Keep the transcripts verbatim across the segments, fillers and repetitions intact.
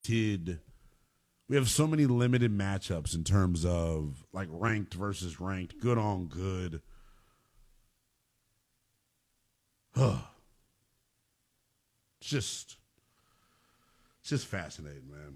Kid, we have so many limited matchups in terms of like ranked versus ranked, good on good. It's just, it's just fascinating, man.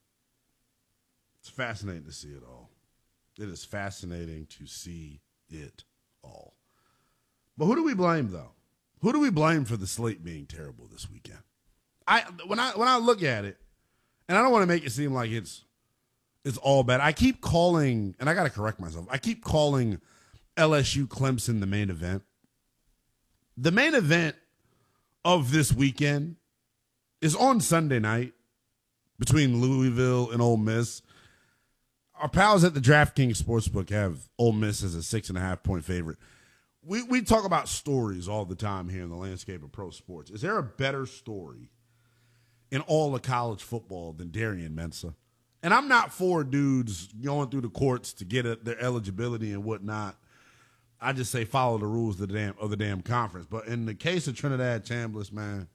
It's fascinating to see it all. It is fascinating to see it all. But who do we blame, though? Who do we blame for the slate being terrible this weekend? I when I when I look at it, and I don't want to make it seem like it's it's all bad. I keep calling, and I got to correct myself. I keep calling L S U Clemson the main event. The main event of this weekend is on Sunday night between Louisville and Ole Miss. Our pals at the DraftKings Sportsbook have Ole Miss as a six and a half point favorite. We we talk about stories all the time here in the landscape of pro sports. Is there a better story in all of college football than Darian Mensah? And I'm not for dudes going through the courts to get a, their eligibility and whatnot. I just say follow the rules of the damn of the damn conference. But in the case of Trinidad Chambliss, man,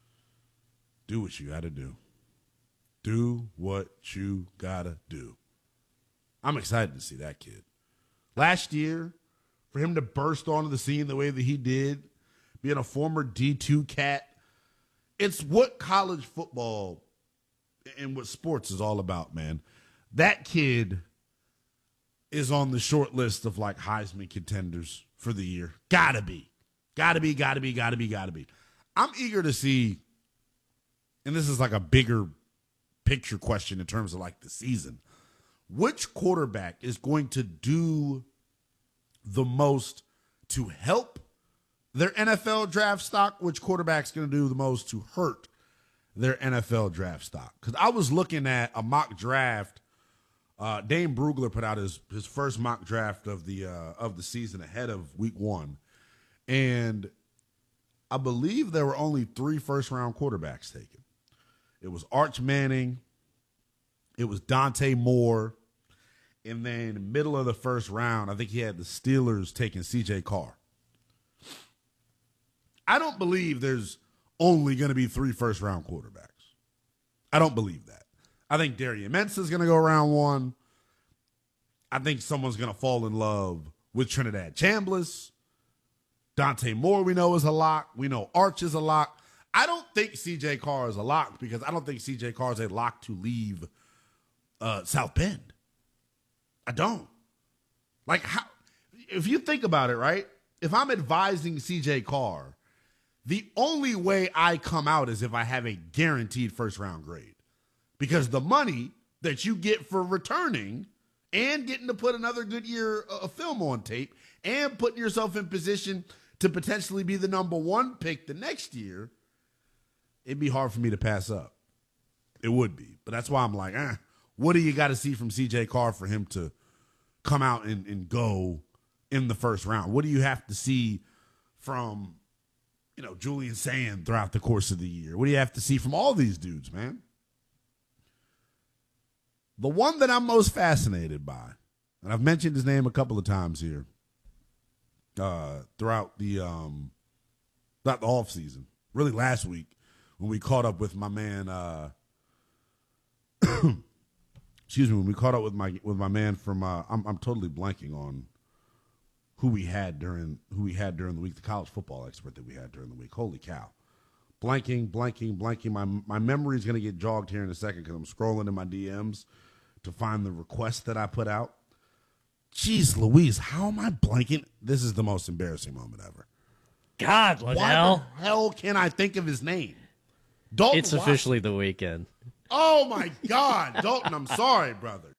do what you got to do. Do what you got to do. I'm excited to see that kid. Last year, for him to burst onto the scene the way that he did, being a former D two cat, it's what college football and what sports is all about, man. That kid is on the short list of like Heisman contenders for the year. Gotta be. Gotta be, gotta be, gotta be, gotta be. I'm eager to see, and this is like a bigger picture question in terms of like the season, which quarterback is going to do the most to help their N F L draft stock, which quarterback's going to do the most to hurt their N F L draft stock? Because I was looking at a mock draft. Uh, Dane Brugler put out his, his first mock draft of the uh, of the season ahead of week one. And I believe there were only three first-round quarterbacks taken. It was Arch Manning. It was Dante Moore. And then middle of the first round, I think he had the Steelers taking C J Carr. I don't believe there's only going to be three first-round quarterbacks. I don't believe that. I think Darian Mensah is going to go round one. I think someone's going to fall in love with Trinidad Chambliss. Dante Moore we know is a lock. We know Arch is a lock. I don't think C J Carr is a lock because I don't think C J Carr is a lock to leave uh, South Bend. I don't. Like, how? If you think about it, right? If I'm advising C J Carr, the only way I come out is if I have a guaranteed first-round grade. Because the money that you get for returning and getting to put another good year of film on tape and putting yourself in position to potentially be the number one pick the next year, it'd be hard for me to pass up. It would be. But that's why I'm like, eh, what do you got to see from C J Carr for him to come out and, and go in the first round? What do you have to see from, you know, Julian Sand throughout the course of the year? What do you have to see from all these dudes, man? The one that I'm most fascinated by, and I've mentioned his name a couple of times here uh, throughout the um, throughout the off season, really last week when we caught up with my man. Uh, excuse me, when we caught up with my with my man from, uh, I'm I'm totally blanking on who we had during who we had during the week, the college football expert that we had during the week. Holy cow. Blanking, blanking, blanking. My my memory is going to get jogged here in a second because I'm scrolling in my D Ms to find the request that I put out. Jeez Louise, how am I blanking? This is the most embarrassing moment ever. God, Liddell. Why the hell can I think of his name? Dalton It's Watson. officially the weekend. Oh, my God. Dalton, I'm sorry, brother.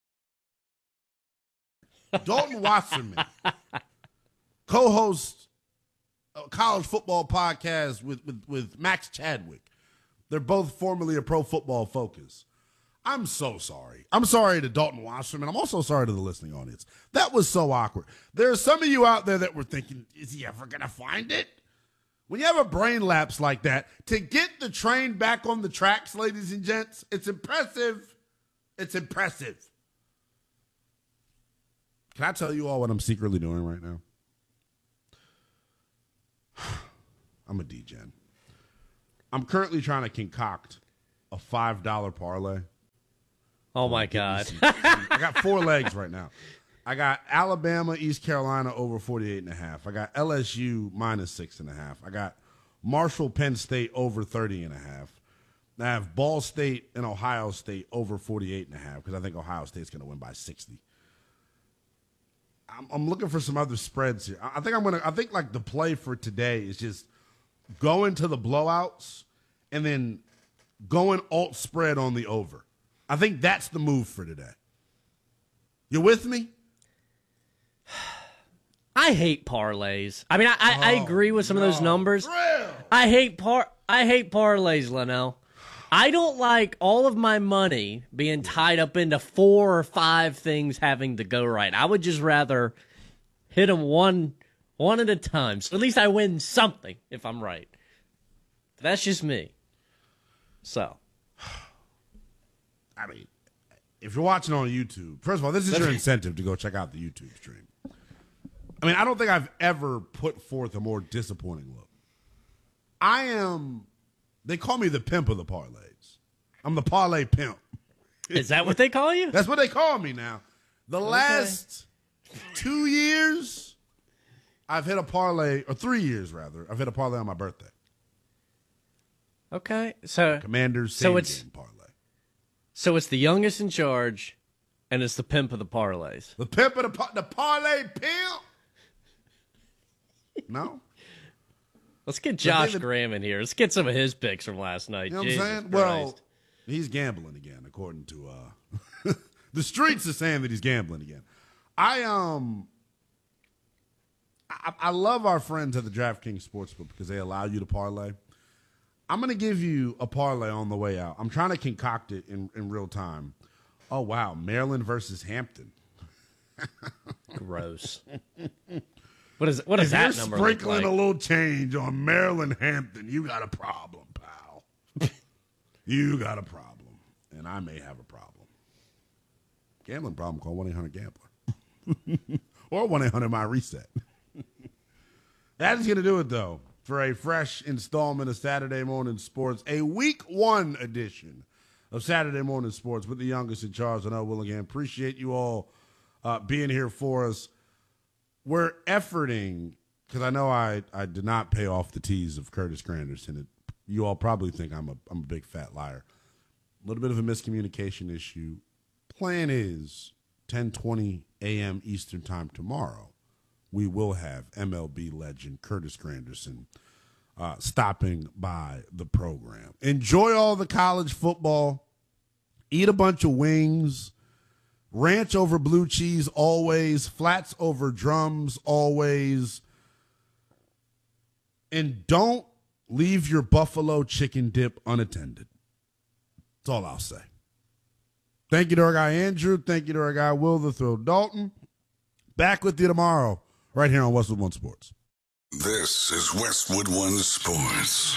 Dalton Wasserman, co-host a college football podcast with, with, with Max Chadwick. They're both formerly a Pro Football Focus. I'm so sorry. I'm sorry to Dalton Wasserman. I'm also sorry to the listening audience. That was so awkward. There are some of you out there that were thinking, is he ever going to find it? When you have a brain lapse like that, to get the train back on the tracks, ladies and gents, it's impressive. It's impressive. Can I tell you all what I'm secretly doing right now? I'm a D-gen. I'm currently trying to concoct a five dollar parlay Oh, my God. I got four legs right now. I got Alabama, East Carolina over forty-eight and a half. I got L S U minus six and a half. I got Marshall, Penn State over thirty and a half. I have Ball State and Ohio State over forty-eight and a half because I think Ohio State's going to win by sixty. I'm, I'm looking for some other spreads here. I think I'm going to, I think like the play for today is just going to the blowouts and then going alt spread on the over. I think that's the move for today. You with me? I hate parlays. I mean, I, I, I agree with some no, of those numbers. Thrill. I hate par. I hate parlays, Linnell. I don't like all of my money being tied up into four or five things having to go right. I would just rather hit them one one at a time. So at least I win something if I'm right. That's just me. So, I mean, if you're watching on YouTube, first of all, this is your incentive to go check out the YouTube stream. I mean, I don't think I've ever put forth a more disappointing look. I am, they call me the pimp of the parlays. I'm the parlay pimp. Is that what they call you? That's what they call me now. The okay. last two years, I've hit a parlay, or three years rather, I've hit a parlay on my birthday. Okay, so Commanders so same it's, game parlay. So it's the youngest in charge, and it's the pimp of the parlays. The pimp of the, the parlay pimp? No? Let's get Josh Graham in here. Let's get some of his picks from last night. You know what Jesus I'm saying? Christ. Well, he's gambling again, according to uh, the streets are saying that he's gambling again. I um, I, I love our friends at the DraftKings Sportsbook because they allow you to parlay. I'm going to give you a parlay on the way out. I'm trying to concoct it in, in real time. Oh, wow. Maryland versus Hampton. Gross. What is what does if that you're number sprinkling look like? a little change on Maryland Hampton, you got a problem, pal. You got a problem. And I may have a problem. Gambling problem, call one eight hundred gambler. Or one eight hundred my reset. That is going to do it, though, for a fresh installment of Saturday Morning Sports, a week one edition of Saturday Morning Sports with the youngest in charge. I know Willingham. Appreciate you all uh, being here for us. We're efforting, because I know I, I did not pay off the tease of Curtis Granderson. It, you all probably think I'm a I'm a big fat liar. A little bit of a miscommunication issue. Plan is ten twenty a.m. Eastern Time tomorrow. We will have M L B legend Curtis Granderson uh, stopping by the program. Enjoy all the college football. Eat a bunch of wings. Ranch over blue cheese always. Flats over drums always. And don't leave your buffalo chicken dip unattended. That's all I'll say. Thank you to our guy Andrew. Thank you to our guy Will the Thrill Dalton. Back with you tomorrow right here on Westwood One Sports. This is Westwood One Sports.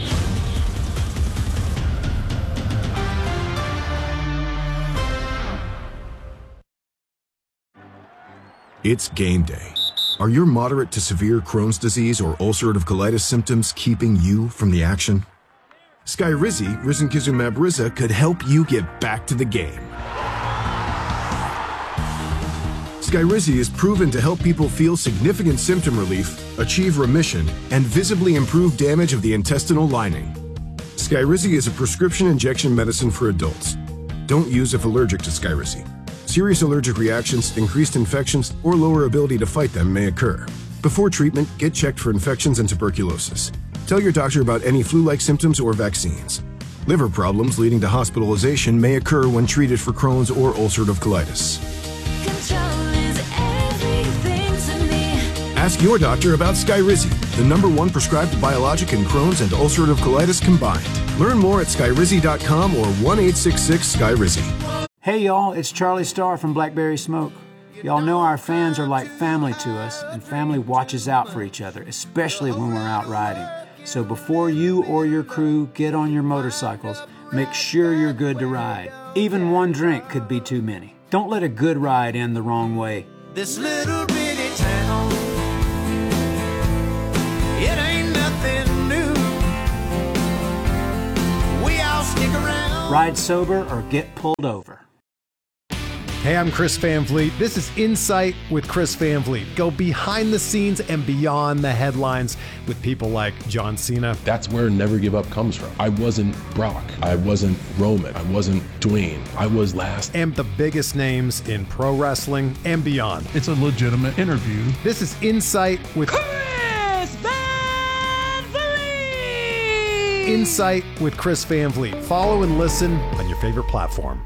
It's game day. Are your moderate to severe Crohn's disease or ulcerative colitis symptoms keeping you from the action? Skyrizi, risankizumab Riza, could help you get back to the game. Skyrizi is proven to help people feel significant symptom relief, achieve remission, and visibly improve damage of the intestinal lining. Skyrizi is a prescription injection medicine for adults. Don't use if allergic to Skyrizi. Serious allergic reactions, increased infections, or lower ability to fight them may occur. Before treatment, get checked for infections and tuberculosis. Tell your doctor about any flu-like symptoms or vaccines. Liver problems leading to hospitalization may occur when treated for Crohn's or ulcerative colitis. Ask your doctor about Skyrizi, the number one prescribed biologic in Crohn's and ulcerative colitis combined. Learn more at skyrizi dot com or one eight six six Skyrizi. Hey y'all, it's Charlie Starr from Blackberry Smoke. Y'all know our fans are like family to us, and family watches out for each other, especially when we're out riding. So before you or your crew get on your motorcycles, make sure you're good to ride. Even one drink could be too many. Don't let a good ride end the wrong way. This little bitty town, it ain't nothing new. We all stick around. Ride sober or get pulled over. Hey, I'm Chris Van Vliet. This is Insight with Chris Van Vliet. Go behind the scenes and beyond the headlines with people like John Cena. That's where Never Give Up comes from. I wasn't Brock. I wasn't Roman. I wasn't Dwayne. I was last. And the biggest names in pro wrestling and beyond. It's a legitimate interview. This is Insight with Chris Van Vliet. Insight with Chris Van Vliet. Follow and listen on your favorite platform.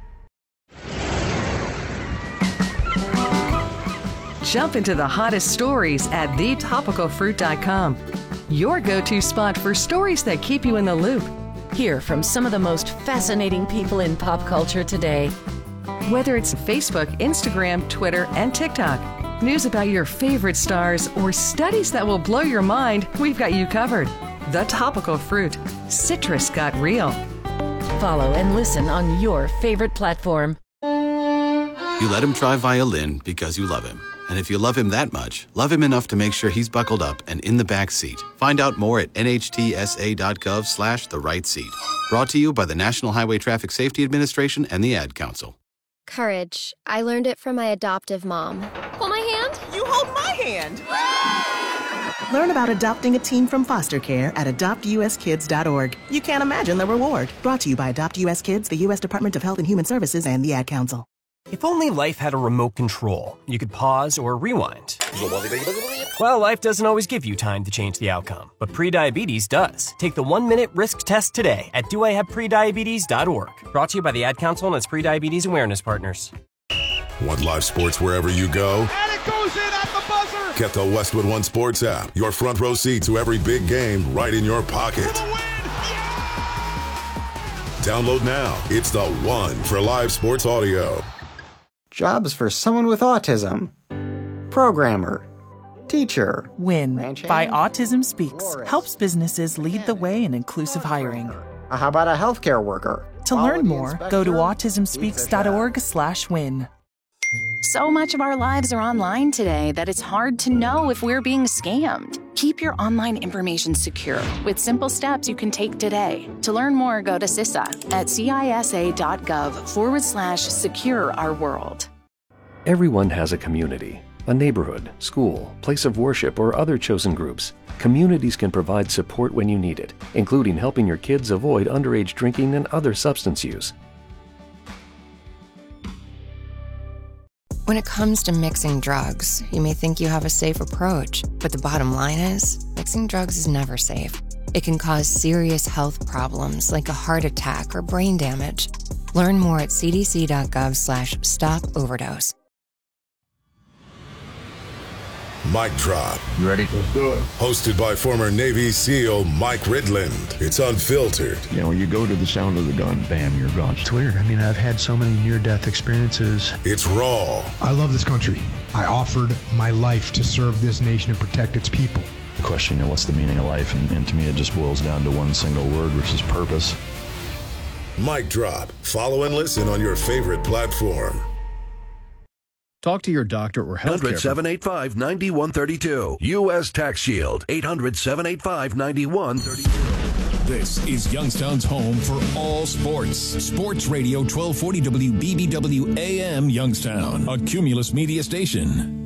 Jump into the hottest stories at the topical fruit dot com. Your go-to spot for stories that keep you in the loop. Hear from some of the most fascinating people in pop culture today. Whether it's Facebook, Instagram, Twitter, and TikTok, news about your favorite stars, or studies that will blow your mind, we've got you covered. The Topical Fruit. Citrus got real. Follow and listen on your favorite platform. You let him try violin because you love him. And if you love him that much, love him enough to make sure he's buckled up and in the back seat. Find out more at N H T S A dot gov slash the right seat. Brought to you by the National Highway Traffic Safety Administration and the Ad Council. Courage. I learned it from my adoptive mom. Hold my hand. You hold my hand. Learn about adopting a teen from foster care at adopt U S kids dot org. You can't imagine the reward. Brought to you by Adopt U S Kids, the U S Department of Health and Human Services, and the Ad Council. If only life had a remote control, you could pause or rewind. Well, life doesn't always give you time to change the outcome, but prediabetes does. Take the one-minute risk test today at do I have prediabetes dot org. Brought to you by the Ad Council and its prediabetes awareness partners. Want live sports wherever you go? And it goes in at the buzzer! Get the Westwood One Sports app. Your front row seat to every big game right in your pocket. For the win! Yeah! Download now. It's the one for live sports audio. Jobs for someone with autism. Programmer. Teacher. WIN by Autism Speaks helps businesses lead the way in inclusive hiring. How about a healthcare worker? To learn more, go to autism speaks dot org slash win. So much of our lives are online today that it's hard to know if we're being scammed. Keep your online information secure with simple steps you can take today. To learn more, go to C I S A at C I S A dot gov forward slash secure our world. Everyone has a community, a neighborhood, school, place of worship, or other chosen groups. Communities can provide support when you need it, including helping your kids avoid underage drinking and other substance use. When it comes to mixing drugs, you may think you have a safe approach, but the bottom line is, mixing drugs is never safe. It can cause serious health problems like a heart attack or brain damage. Learn more at C D C dot gov slash stop overdose. Mic Drop. You ready? Let's do it. Hosted by former Navy SEAL Mike Ridland. It's unfiltered. You know, you go to the sound of the gun, bam, you're gone. It's weird. I mean, I've had so many near-death experiences. It's raw. I love this country. I offered my life to serve this nation and protect its people. The question, you know, what's the meaning of life? And, and to me, it just boils down to one single word, which is purpose. Mic Drop. Follow and listen on your favorite platform. Talk to your doctor or health care. eight hundred, seven eight five, nine one three two. U S Tax Shield. eight hundred, seven eight five, nine one three two. This is Youngstown's home for all sports. Sports Radio twelve forty W B B W A M Youngstown, a Cumulus media station.